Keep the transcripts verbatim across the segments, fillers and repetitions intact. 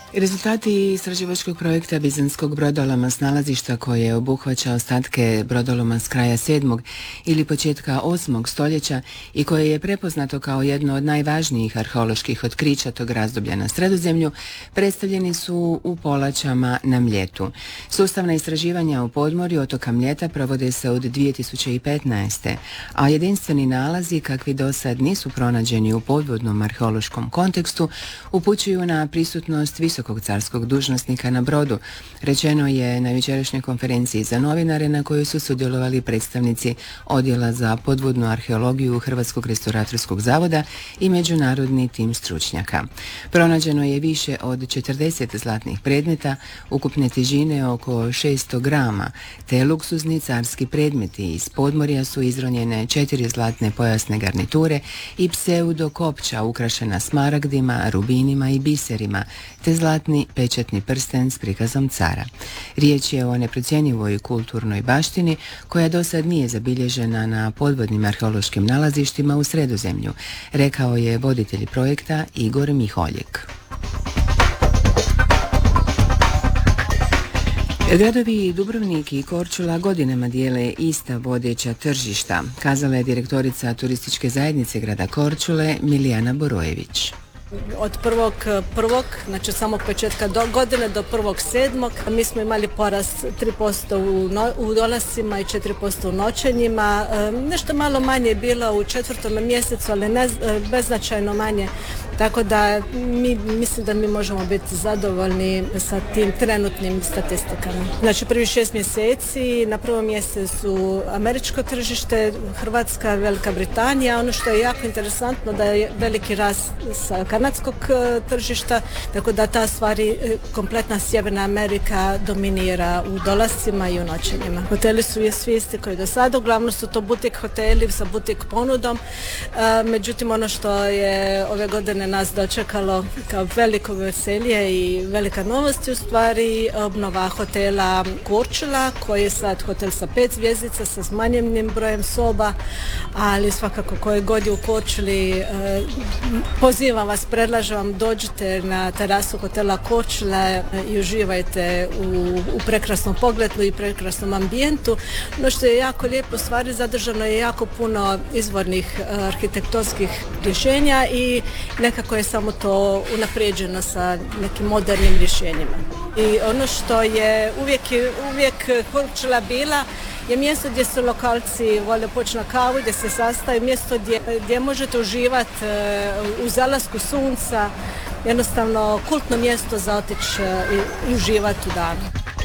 Rezultati istraživačkog projekta Bizanskog brodoloma s nalazišta koje obuhvaća ostatke brodoloma s kraja sedmog ili početka osmog stoljeća i koje je prepoznato kao jedno od najvažnijih arheoloških otkrića tog razdoblja na Sredozemlju, predstavljeni su u Polačama na Mljetu. Sustavna istraživanja u podmorju otoka Mljeta provode se od dvije tisuće petnaeste. a jedinstveni nalazi, kakvi do sad nisu pronađeni u podvodnom arheološkom kontekstu, upućuju na prisutnost visokog carskog dužnosnika na brodu, rečeno je na jučerašnjoj konferenciji za novinare na kojoj su sudjelovali predstavnici Odjela za podvodnu arheologiju Hrvatskog restauratorskog zavoda i međunarodni tim stručnjaka. Pronađeno je više od četrdeset zlatnih predmeta, ukupne težine oko šesto grama, te luksuzni carski predmeti. Iz podmorja su izronjene četiri zlatne pojasne garniture i pseudokopča ukrašena smaragdima, rubinima i biserima, te zlatni pečatni prsten s prikazom cara. Riječ je o neprocjenjivoj kulturnoj baštini koja do sad nije zabilježena na podvodnim arheološkim nalazištima u Sredozemlju, rekao je voditelj projekta Igor Miholjek. Gradovi Dubrovnik i Korčula godinama dijele ista vodeća tržišta, kazala je direktorica turističke zajednice grada Korčule Milijana Borojević. Od prvog prvog, znači samog početka do godine do prvog sedmog, mi smo imali porast tri posto u, no, u dolascima i četiri posto u noćenjima. E, nešto malo manje je bilo u četvrtom mjesecu, ali ne, beznačajno manje. Tako da mi mislim da mi možemo biti zadovoljni sa tim trenutnim statistikama. Znači prvi šest mjeseci na prvom mjestu su američko tržište, Hrvatska, Velika Britanija. Ono što je jako interesantno da je veliki rast sa kanadskog tržišta, tako da ta stvari kompletna Sjeverna Amerika dominira u dolascima i u noćenjima. Hoteli su svi isti koji do sada, uglavnom su to butik hoteli sa butik ponudom. Međutim, ono što je ove godine nas dočekalo kao veliko veselje i velika novost je u stvari obnova hotela Korčula, koji je sad hotel sa pet zvjezdica sa smanjenim brojem soba, ali svakako koje god je u Korčuli, eh, pozivam vas, predlažem vam, dođite na terasu hotela Korčula i uživajte u, u prekrasnom pogledu i prekrasnom ambijentu. Ono što je jako lijepo, u stvari zadržano je jako puno izvornih eh, arhitektonskih rješenja i nekako je samo to unaprijeđeno sa nekim modernim rješenjima. I ono što je uvijek, uvijek Korčula bila je mjesto gdje su lokalci vole poći na kavu, gdje se sastaju, mjesto gdje, gdje možete uživati u zalasku sunca, jednostavno kultno mjesto za otići i, i uživati u danu.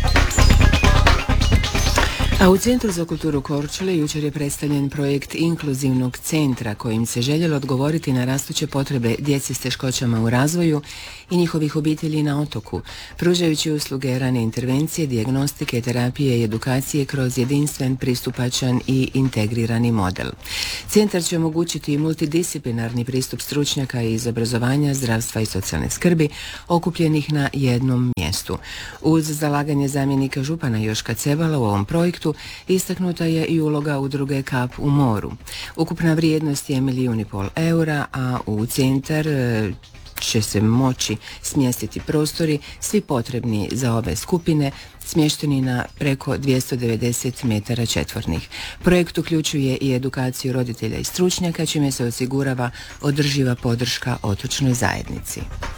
A u Centru za kulturu Korčule jučer je predstavljen projekt inkluzivnog centra kojim se željelo odgovoriti na rastuće potrebe djece s teškoćama u razvoju i njihovih obitelji na otoku, pružajući usluge rane intervencije, dijagnostike, terapije i edukacije kroz jedinstven, pristupačan i integrirani model. Centar će omogućiti multidisciplinarni pristup stručnjaka iz obrazovanja, zdravstva i socijalne skrbi okupljenih na jednom mjestu. Uz zalaganje zamjenika župana Joška Cebala u ovom projektu istaknuta je i uloga udruge Kap u moru. Ukupna vrijednost je milijun i pol eura, a u centar će se moći smjestiti prostori svi potrebni za ove skupine, smješteni na preko dvjesto devedeset metara četvornih. Projekt uključuje i edukaciju roditelja i stručnjaka, čime se osigurava održiva podrška otočnoj zajednici.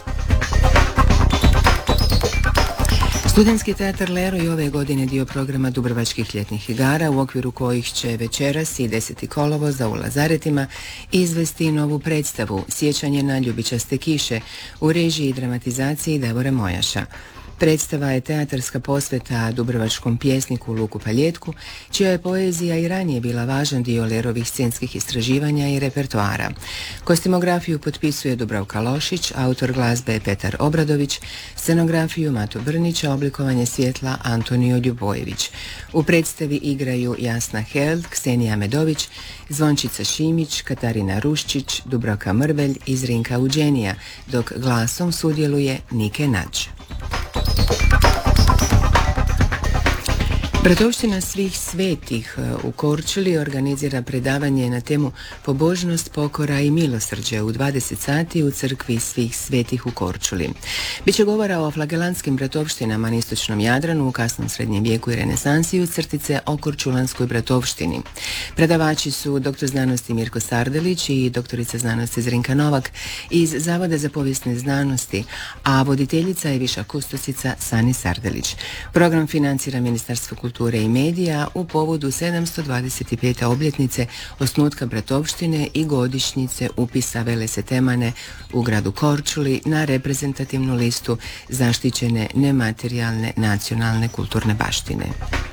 Studentski teatar Lero i ove godine dio programa Dubrovačkih ljetnih igara, u okviru kojih će večeras i deseti kolovoza u Lazaretima izvesti novu predstavu Sjećanje na ljubičaste kiše u režiji i dramatizaciji Davora Mojaša. Predstava je teatarska posveta dubrovačkom pjesniku Luku Paljetku, čija je poezija i ranije bila važan dio Lerovih scenskih istraživanja i repertoara. Kostimografiju potpisuje Dubravka Lošić, autor glazbe je Petar Obradović, scenografiju Mato Brnić, a oblikovanje svjetla Antonio Ljubojević. U predstavi igraju Jasna Held, Ksenija Medović, Zvončica Šimić, Katarina Ruščić, Dubravka Mrvelj i Zrinka Uđenija, dok glasom sudjeluje Nike Nađ. Bratovština svih svetih u Korčuli organizira predavanje na temu Pobožnost, pokora i milosrđe u dvadeset sati u crkvi svih svetih u Korčuli. Biće govora o flagelanskim bratovštinama na istočnom Jadranu u kasnom srednjem vijeku i renesansi u crtice o korčulanskoj bratovštini. Predavači su doktor znanosti Mirko Sardelić i doktorica znanosti Zrinka Novak iz Zavoda za povijesne znanosti, a voditeljica je viša kustosica Sani Sardelić. Program financira Ministarstvo kulture i medija u povodu sedamsto dvadeset pete obljetnice osnutka bratovštine i godišnjice upisa Velesetemane u gradu Korčuli na reprezentativnu listu zaštićene nematerijalne nacionalne kulturne baštine.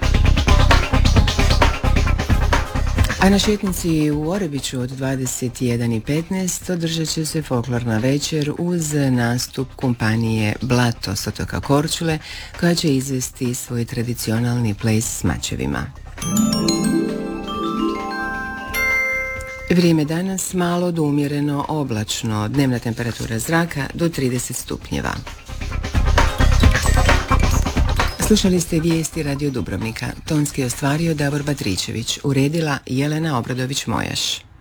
A na šetnici u Orebiću od dvadeset jedan i petnaest održat će se folklorna večer uz nastup kompanije Blato s otoka Korčule, koja će izvesti svoj tradicionalni ples s mačevima. Vrijeme danas malo do umjereno oblačno, dnevna temperatura zraka do trideset stupnjeva. Slušali ste vijesti Radio Dubrovnika. Tonski je ostvario Davor Batričević, uredila Jelena Obradović-Mojaš.